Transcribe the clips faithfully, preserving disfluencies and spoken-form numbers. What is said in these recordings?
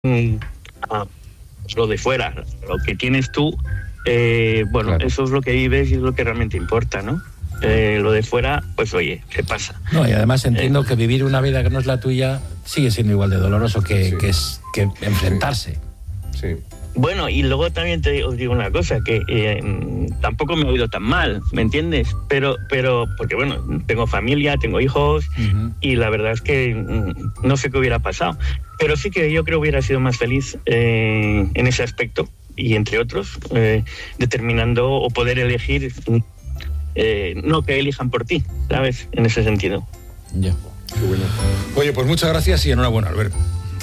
a lo de fuera, lo que tienes tú, eh, bueno, claro. Eso es lo que vives y es lo que realmente importa, ¿no? Eh, lo de fuera, pues oye, se pasa. No, y además entiendo eh, que vivir una vida que no es la tuya sigue siendo igual de doloroso que, sí. que, es, que enfrentarse. Sí. Bueno, y luego también te os digo una cosa, que eh, tampoco me he oído tan mal, ¿me entiendes? Pero, pero porque bueno, tengo familia, tengo hijos, uh-huh. y la verdad es que mm, no sé qué hubiera pasado. Pero sí que yo creo que hubiera sido más feliz eh, en ese aspecto, y entre otros, eh, determinando o poder elegir, eh, no que elijan por ti, ¿sabes? En ese sentido. Ya, qué bueno. Oye, pues muchas gracias y enhorabuena, Albert.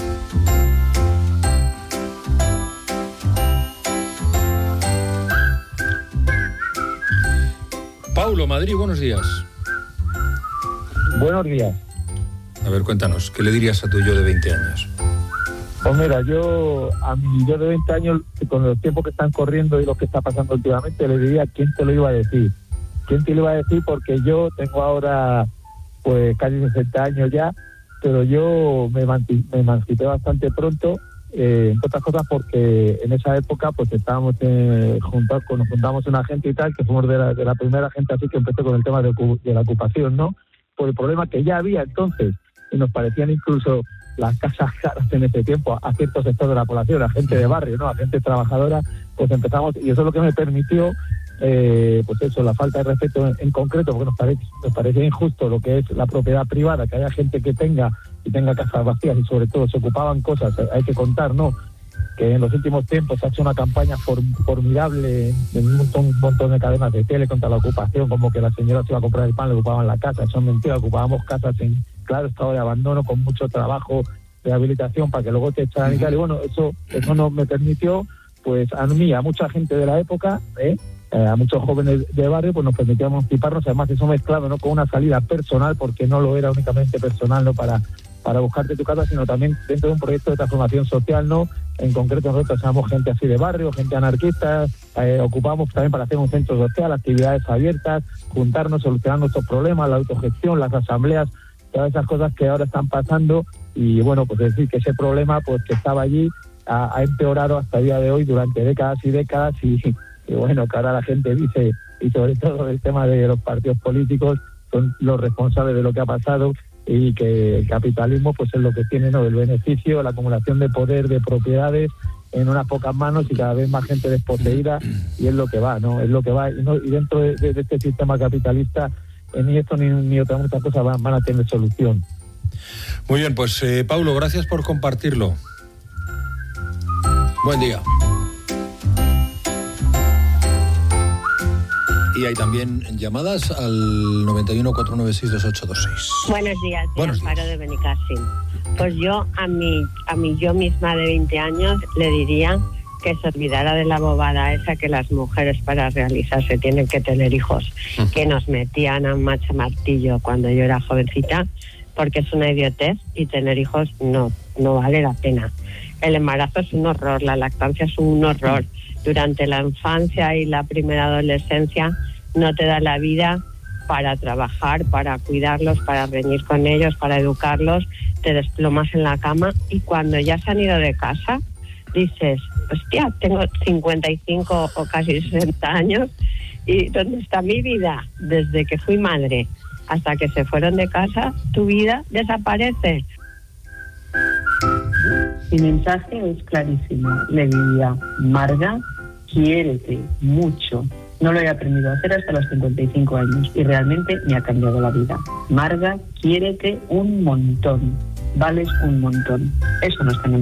Paulo, Madrid, buenos días. Buenos días. A ver, cuéntanos, ¿qué le dirías a tu yo de veinte años? Pues mira, yo a mi yo de veinte años, con los tiempos que están corriendo y lo que está pasando últimamente, le diría quién te lo iba a decir. ¿Quién te lo iba a decir? Porque yo tengo ahora pues casi sesenta años ya, pero yo me, emanci- me emancipé bastante pronto, eh, entre otras cosas porque en esa época pues estábamos eh, juntados, nos juntamos una gente y tal, que fuimos de la, de la primera gente así que empezó con el tema de, de la ocupación, ¿no? Por el problema que ya había entonces, y nos parecían incluso las casas caras en ese tiempo a ciertos sectores de la población, a gente de barrio, ¿no? A gente trabajadora, pues empezamos, y eso es lo que me permitió, eh, pues eso, la falta de respeto en, en concreto, porque nos parece, nos parece injusto lo que es la propiedad privada, que haya gente que tenga y tenga casas vacías y sobre todo se ocupaban cosas, hay que contar, ¿no? Que en los últimos tiempos se ha hecho una campaña for, formidable en un montón, un montón de cadenas de tele contra la ocupación, como que la señora se iba a comprar el pan, le ocupaban la casa, eso es mentira, ocupábamos casas en claro estado de abandono, con mucho trabajo, rehabilitación, para que luego te echaran y tal, y bueno, eso, eso nos me permitió, pues a mí, a mucha gente de la época, ¿eh? Eh, a muchos jóvenes de barrio, pues nos permitió emanciparnos, además eso mezclado, ¿no? Con una salida personal, porque no lo era únicamente personal, ¿no? Para, para buscarte tu casa, sino también dentro de un proyecto de transformación social, ¿no? En concreto nosotros somos gente así de barrio, gente anarquista, eh, ocupamos también para hacer un centro social, actividades abiertas, juntarnos, solucionar nuestros problemas, la autogestión, las asambleas, todas esas cosas que ahora están pasando, y bueno, pues decir que ese problema, pues que estaba allí, ha, ha empeorado hasta el día de hoy durante décadas y décadas, y Y bueno, que ahora la gente dice, y sobre todo el tema de los partidos políticos, son los responsables de lo que ha pasado, y que el capitalismo pues es lo que tiene, ¿no? El beneficio, la acumulación de poder, de propiedades en unas pocas manos y cada vez más gente desposeída, y es lo que va, ¿no? Es lo que va, y, no, y dentro de, de este sistema capitalista, eh, ni esto ni, ni otra muchas cosas van, van a tener solución. Muy bien, pues eh, Paulo, gracias por compartirlo. Buen día. Y hay también llamadas al noventa y uno, cuatrocientos noventa y seis, veintiocho veintiséis. Buenos días, Buenos Amparo de Benicàssim. Pues yo a mi, a mi yo misma de veinte años le diría que se olvidara de la bobada esa que las mujeres para realizarse tienen que tener hijos, uh-huh. que nos metían a macha martillo cuando yo era jovencita, porque es una idiotez y tener hijos no, no vale la pena. El embarazo es un horror, la lactancia es un horror. Durante la infancia y la primera adolescencia no te da la vida para trabajar, para cuidarlos, para reñir con ellos, para educarlos, te desplomas en la cama y cuando ya se han ido de casa dices, hostia, tengo cincuenta y cinco o casi sesenta años y ¿dónde está mi vida? Desde que fui madre hasta que se fueron de casa, tu vida desaparece. Mi mensaje es clarísimo. Le diría, Marga, quiérete mucho. No lo he aprendido a hacer hasta los cincuenta y cinco años y realmente me ha cambiado la vida. Marga, quiérete un montón. Vales un montón. Eso no está en el